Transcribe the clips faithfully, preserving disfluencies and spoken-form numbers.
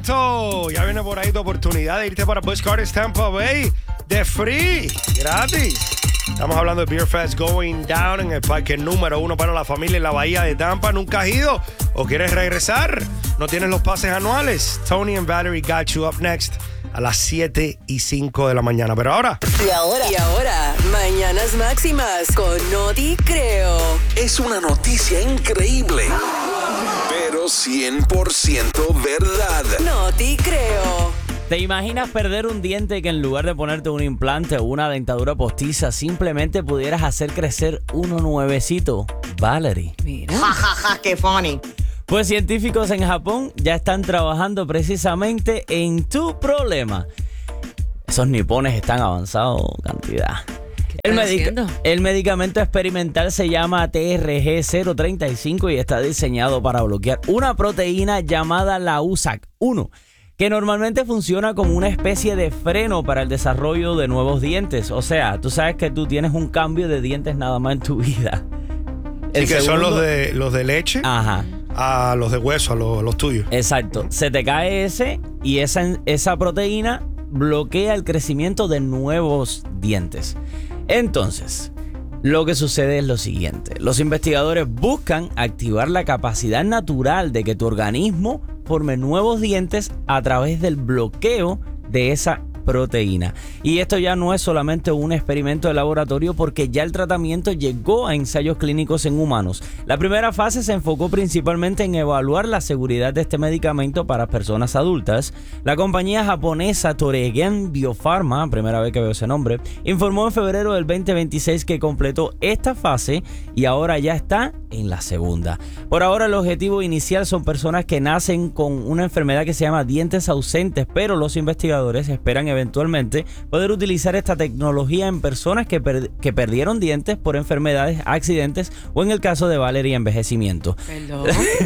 Ya viene por ahí tu oportunidad de irte para Busch Gardens Tampa Bay de free, gratis. Estamos hablando de Beer Fest Going Down en el parque número uno para la familia en la bahía de Tampa. ¿Nunca has ido o quieres regresar? ¿No tienes los pases anuales? Tony and Valerie got you up next a las siete y cinco de la mañana. Pero ahora... Y ahora, y ahora, Mañanas Máximas con Noti Creo. Es una noticia increíble, pero cien por ciento verdad. Noti Creo. ¿Te imaginas perder un diente que en lugar de ponerte un implante o una dentadura postiza, simplemente pudieras hacer crecer uno nuevecito? Valerie. Mira. Ja, ja, ja, qué funny. Pues científicos en Japón ya están trabajando precisamente en tu problema. Esos nipones están avanzados cantidad. El, medica- el medicamento experimental se llama T R G cero treinta y cinco y está diseñado para bloquear una proteína llamada la U S A C uno, que normalmente funciona como una especie de freno para el desarrollo de nuevos dientes. O sea, tú sabes que tú tienes un cambio de dientes nada más en tu vida. El sí, que segundo, son los de, los de leche. Ajá. A los de hueso, a los, los tuyos. Exacto. Se te cae ese y esa, esa proteína bloquea el crecimiento de nuevos dientes. Entonces, lo que sucede es lo siguiente. Los investigadores buscan activar la capacidad natural de que tu organismo forme nuevos dientes a través del bloqueo de esa proteína. Y esto ya no es solamente un experimento de laboratorio, porque ya el tratamiento llegó a ensayos clínicos en humanos. La primera fase se enfocó principalmente en evaluar la seguridad de este medicamento para personas adultas. La compañía japonesa Toregen Biopharma, primera vez que veo ese nombre, informó en febrero del veinte veintiséis que completó esta fase y ahora ya está en la segunda. Por ahora el objetivo inicial son personas que nacen con una enfermedad que se llama dientes ausentes, pero los investigadores esperan eventualmente poder utilizar esta tecnología en personas que, per- que perdieron dientes por enfermedades, accidentes o en el caso de Valerie, envejecimiento. Perdón.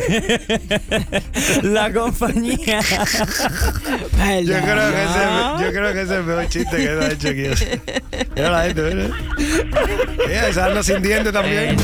La compañía... Yo creo, que ese, yo creo que ese es el mejor chiste que se ha hecho aquí. Mira la gente, mira. Ella anda sin dientes también.